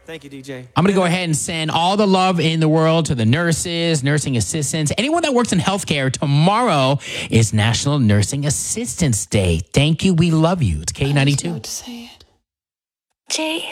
Thank you, DJ. I'm going to go ahead and send all the love in the world to the nurses, nursing assistants, anyone that works in healthcare. Tomorrow is National Nursing Assistance Day. Thank you. We love you. It's K92. Jay.